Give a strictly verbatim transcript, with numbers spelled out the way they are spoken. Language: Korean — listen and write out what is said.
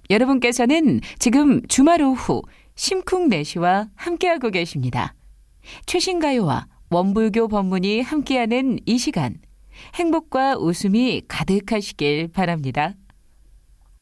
여러분께서는 지금 주말 오후 심쿵래시와 함께하고 계십니다. 최신가요와 원불교 법문이 함께하는 이 시간, 행복과 웃음이 가득하시길 바랍니다.